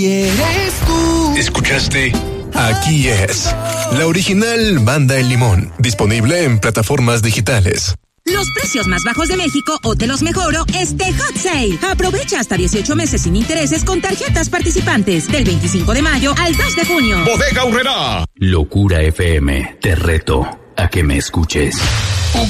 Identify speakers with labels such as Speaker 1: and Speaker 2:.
Speaker 1: ¿Eres tú?
Speaker 2: ¿Escuchaste? Aquí es la original Banda El Limón, disponible en plataformas digitales.
Speaker 3: Los precios más bajos de México o te los mejoro este Hot Sale. Aprovecha hasta 18 meses sin intereses con tarjetas participantes del 25 de mayo al 2 de junio.
Speaker 4: Bodega Aurrerá.
Speaker 5: Locura FM, te reto a que me escuches.